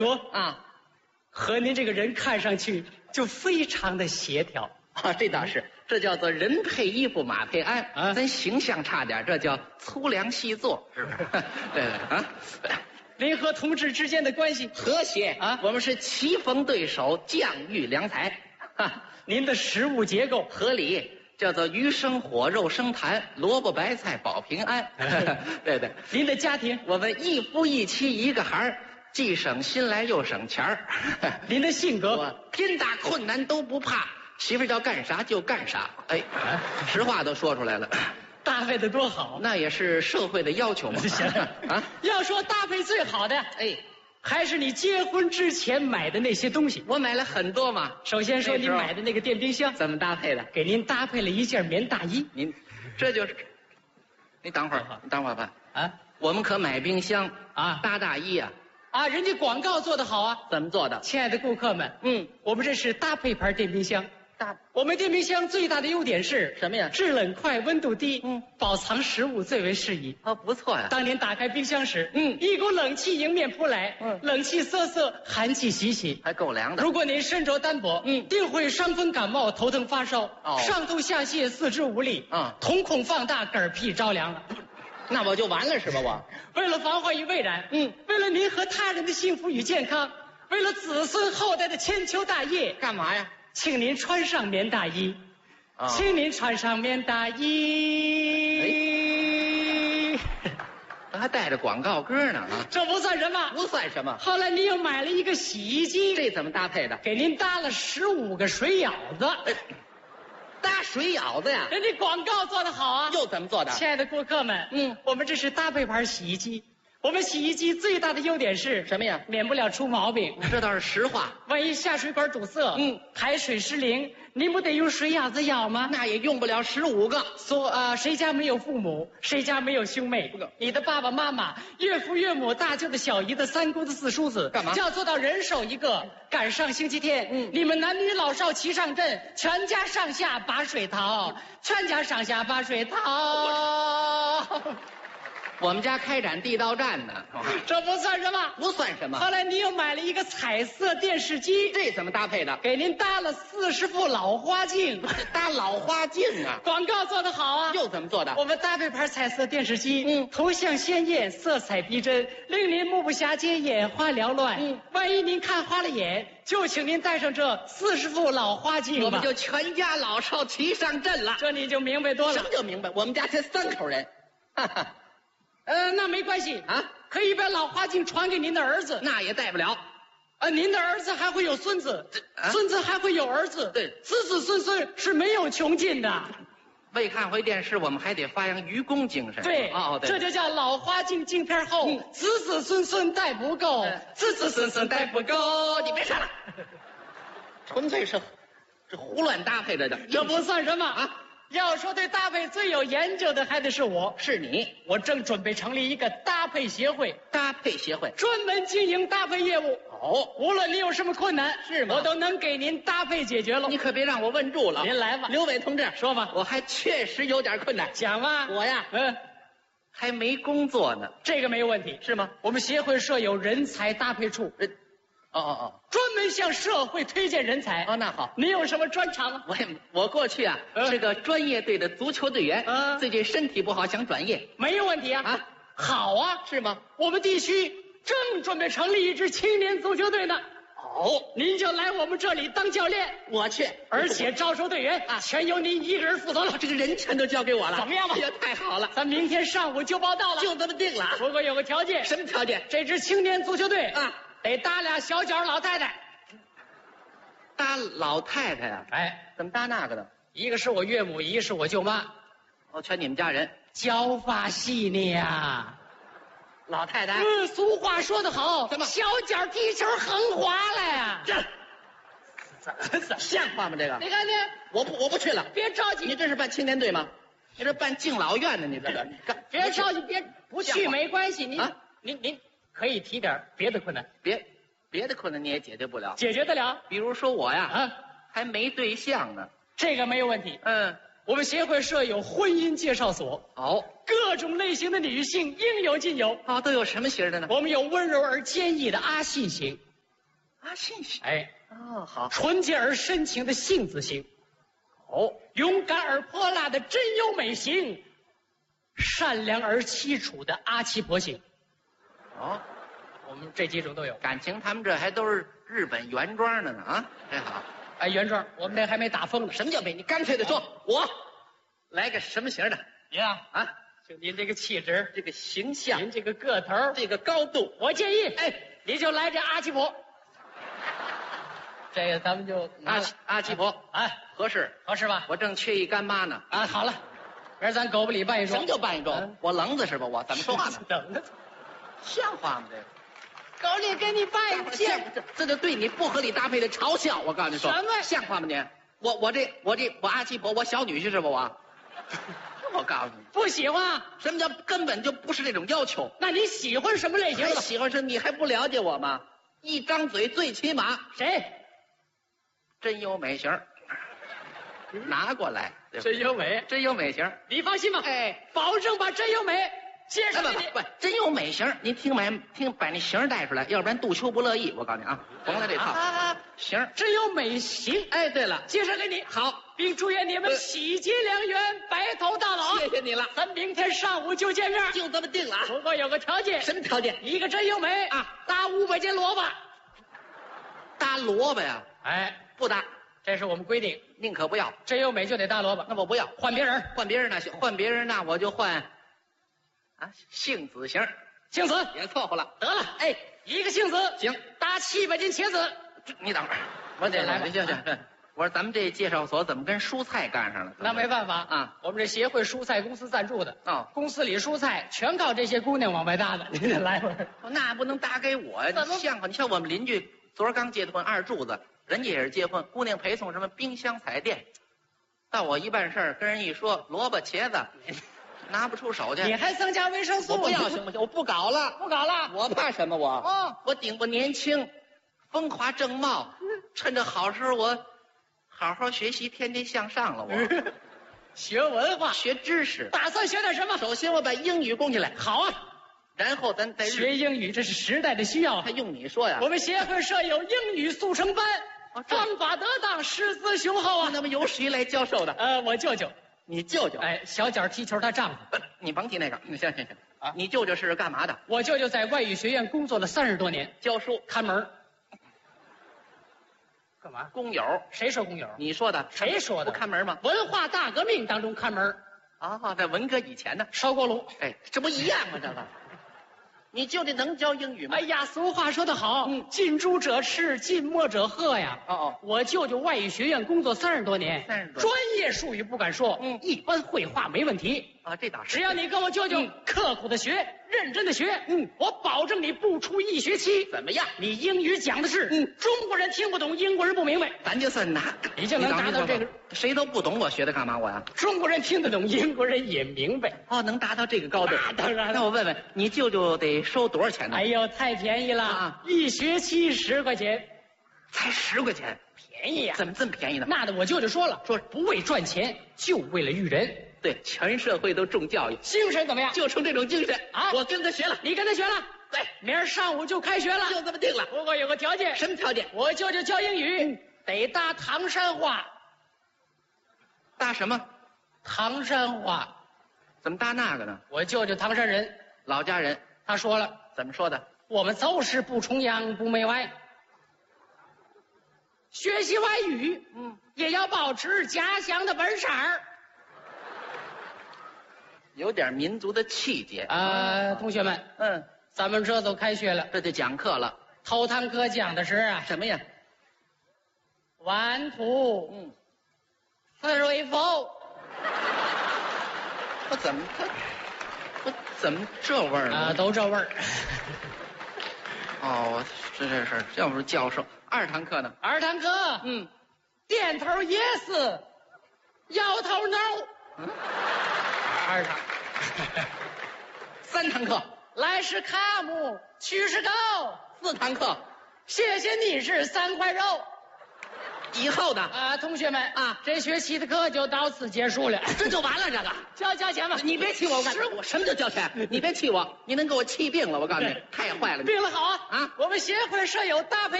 说啊和您这个人看上去就非常的协调。 啊，这倒是，这叫做人配衣服马配鞍啊咱形象差点，这叫粗粮细作，是不是？对啊， 您和同志之间的关系， 和谐啊我们是棋逢对手，将遇良才，哈， 您的食物结构合理，叫做鱼生火，肉生痰，萝卜白菜保平安。对对， 您的家庭， 我们一夫一妻一个孩儿，既省心来又省钱儿。 您的性格， 我天大困难都不怕，媳妇儿叫干啥就干啥。哎，实话都说出来了， 搭配的多好。 那也是社会的要求嘛。 行啊， 要说搭配最好的， 哎， 还是你结婚之前买的那些东西。 我买了很多嘛。 首先说你那时候买的那个电冰箱， 怎么搭配的？ 给您搭配了一件棉大衣您，这就是，你等会儿，你等会儿吧。 啊我们可买冰箱啊搭大衣啊， 啊！人家广告做得好啊， 怎么做的？ 亲爱的顾客们， 嗯， 我们这是搭配牌电冰箱。 大我们电冰箱最大的优点是什么呀？ 制冷快，温度低， 嗯， 保藏食物最为适宜。 哦，不错呀。 当您打开冰箱时， 嗯一股冷气迎面扑来，冷气瑟瑟，寒气袭袭。 还够凉的。 如果您身着单薄，定会伤风感冒、头疼发烧， 哦上吐下泻、四肢无力，瞳孔放大、嗝屁着凉了。 那我就完了是吧？我为了防患于未然，为了您和他人的幸福与健康，为了子孙后代的千秋大业， 干嘛呀？ 请您穿上棉大衣， 啊请您穿上棉大衣。 还带着广告歌呢啊！ 这不算什么。 不算什么。 后来您又买了一个洗衣机， 这怎么搭配的？ 给您搭了15个水舀子。 搭水舀子呀？ 人家广告做得好啊！ 又怎么做的？ 亲爱的顾客们，我们这是搭配牌洗衣机。我们洗衣机最大的优点是什么呀？ 免不了出毛病。 这倒是实话。 万一下水管堵塞，排水失灵，您不得用水舀子舀吗？ 那也用不了15个。 谁家没有父母？谁家没有兄妹？你的爸爸妈妈、岳父岳母、大舅子、小姨子、三姑子、四叔子， 干嘛就要做到人手一个。赶上星期天，你们男女老少齐上阵，全家上下把水淘，全家上下把水淘。 我们家开展地道战呢。 这不算什么， 不算什么。 后来你又买了一个彩色电视机， 这怎么搭配的？ 给您搭了40副老花镜。 搭老花镜啊？ 广告做得好啊！ 又怎么做的？ 我们搭配牌彩色电视机，头像鲜艳，色彩逼真，令您目不暇接，眼花缭乱。万一您看花了眼，就请您带上这40副老花镜吧。 我们就全家老少齐上阵了。 这你就明白多了。 什么叫明白？我们家才3口人。哈哈。 那没关系啊， 可以把老花镜传给您的儿子， 那也带不了。 您的儿子还会有孙子，孙子还会有儿子， 对， 子子孙孙是没有穷尽的。 为看回电视，我们还得发扬愚公精神。 对， 对， 这就叫老花镜镜片厚，子子孙孙带不够，子子孙孙带不够。 你别唱了，纯粹是这胡乱搭配着的。 这不算什么啊。 要说对搭配最有研究的，还得是我。 是你， 我正准备成立一个搭配协会， 搭配协会专门经营搭配业务。无论您有什么困难， 是吗？ 我都能给您搭配解决了。 你可别让我问住了。 您来吧， 刘伟同志， 说吧。 我还确实有点困难。 讲吧。 我呀，还没工作呢。 这个没问题， 是吗？ 我们协会设有人才搭配处。专门向社会推荐人才。 那好。 你有什么专长吗？ 我过去啊是个专业队的足球队员，最近身体不好，想转业。 没有问题啊。好啊。 是吗？ 我们地区正准备成立一支青年足球队呢。您就来我们这里当教练。 我去， 而且招收队员全由您一个人负责了。 这个人全都交给我了。 怎么样吧？ 哎呀，太好了！ 咱明天上午就报到了。 就这么定了。 不过有个条件。 什么条件？ 这支青年足球队得搭俩小脚老太太。 搭老太太呀？怎么搭那个呢？ 一个是我岳母，一个是我舅妈。 全你们家人。 脚法细腻呀。 老太太。 俗话说得好， 什么？ 小脚踢球横滑了呀。 这像话吗？这个。 你看见？ 我不去了。 别着急。 你这是办青年队吗？你这办敬老院呢？你这个。 别着急，不去没关系。您可以提点别的困难。 别的困难你也解决不了。 解决得了。 比如说我呀，还没对象呢。 这个没有问题。我们协会设有婚姻介绍所。各种类型的女性应有尽有。 都有什么型的呢？ 我们有温柔而坚毅的阿信型， 啊，信息。 哎， 哦，好。 纯洁而深情的性子型， 哦， 勇敢而泼辣的真优美型，善良而凄楚的阿奇婆型。 哦， 我们这几种都有。 感情他们这还都是日本原装的呢啊，真好。 哎，原装，我们这还没打封呢。 什么叫美？你干脆的说，我来个什么型的？ 您啊， 啊， 就您这个气质， 这个形象， 您这个个头， 这个高度， 我建议， 哎， 你就来这阿奇婆。这个咱们就拿了阿奇婆， 哎， 合适合适吧？ 我正缺一干妈呢。 啊，好了，明儿咱狗不理办一什桩。 么叫办一周？ 嗯我愣子是吧？我怎么说话呢？ 等着， 像话吗？这个。 狗里给你办一件。 这就对你不合理搭配的嘲笑。我告诉你说， 什么像话吗你？我阿奇婆，我小女婿是吧？我告诉你， 不喜欢啊？ 什么叫根本就不是这种要求？ 那你喜欢什么类型还的？ 喜欢是你还不了解我吗？一张嘴最起码谁？ 真优美型儿，拿过来，对吧真优美， 真优美型儿。 你放心吧。 哎， 保证把真优美介绍给你。 不，真优美型儿，您把那型儿带出来，要不然杜秋不乐意。我告诉你啊，甭来这套型儿。 真优美型。 哎，对了， 介绍给你，好，并祝愿你们喜结良缘，白头到老。 谢谢你了， 咱明天上午就见面， 就这么定了啊。 不过有个条件。 什么条件？ 一个真优美啊， 搭500斤萝卜。 搭萝卜呀？ 哎， 不搭， 这是我们规定， 宁可不要。 真优美就得搭萝卜。 那我不要， 换别人， 换别人那行，换别人那我就换啊杏子型儿， 杏子也凑合了。 得了。哎，一个杏子行， 搭700斤茄子。 你等会儿，我得来吧行。我说咱们这介绍所怎么跟蔬菜干上了？ 那没办法啊， 我们这协会蔬菜公司赞助的。 哦， 公司里蔬菜全靠这些姑娘往外搭的。您得来会儿。 那不能搭给我呀！ 怎么你像话？你像我们邻居昨儿刚结的婚，二柱子，人家也是结婚，姑娘陪送什么冰箱彩电，到我一办事儿跟人一说萝卜茄子，拿不出手去。 你还增加维生素？ 我不要行不行？我不搞了， 不搞了。 我怕什么我？ 哦， 我年轻，风华正茂，趁着好时候我好好学习，天天向上了。我学文化， 学知识， 打算学点什么？ 首先我把英语供起来， 好啊， 然后咱再学英语，这是时代的需要啊还。用你说呀？ 我们协会设有英语速成班， 这方法得当，师资雄厚啊。 那么由谁来教授的？ 我舅舅， 你舅舅？ 哎，小脚踢球，她丈夫。 你甭提那个，行啊你舅舅是干嘛的？ 我舅舅在外语学院工作了30多年， 教书， 看门儿。干嘛？ 工友。 谁说工友？ 你说的？ 谁说的？ 不看门吗？ 文化大革命当中看门儿， 啊，在文革以前呢。 烧锅炉。 哎，这不一样吗？这个，你舅舅能教英语吗？ 哎呀，俗话说得好，近朱者赤，近墨者黑呀。 哦， 我舅舅外语学院工作30多年 30多年专业术语不敢说，一般会话没问题。 啊，这倒是。 只要你跟我舅舅刻苦的学，认真的学，我保证你不出1学期。 怎么样？ 你英语讲的是，中国人听不懂，英国人不明白， 咱就算拿， 你就能达到这个。 谁都不懂，我学它干嘛？我呀？ 中国人听得懂，英国人也明白。 哦，能达到这个高度？ 那当然了。 那我问问你，舅舅得收多少钱呢？ 哎呦，太便宜了啊 ！1学期10块钱， 才10块钱， 便宜呀！ 怎么这么便宜呢？ 那的我舅舅说了，说不为赚钱，就为了育人。 对，全社会都重教育， 精神怎么样？ 就冲这种精神啊！ 我跟他学了， 你跟他学了？ 对， 明儿上午就开学了， 就这么定了。 不过有个条件， 什么条件？ 我舅舅教英语得搭唐山话。 搭什么？ 唐山话。 怎么搭那个呢？ 我舅舅唐山人， 老家人。 他说了， 怎么说的？ 我们就是不崇洋不媚外，学习外语，也要保持家乡的本色儿。 有点民族的气节。 同学们，咱们这都开学了， 这就讲课了。 头堂课讲的是啊， 什么呀 ？1 2 3 4。 我怎么这味儿呢？ 都这味儿。 哦，这是，要不是教授。2堂课呢 ？2堂课，点头 yes， 摇头 no。2堂。 3堂课， 来是 come， 去是 go。 4堂课， 谢谢你是3块肉。 以后的同学们这学期的课就到此结束了， 这就完了。这个交钱吧。 你别气我，我什么叫交钱？你别气我，你能给我气病了。我告诉你，太坏了。 病了好啊！我们协会设有搭配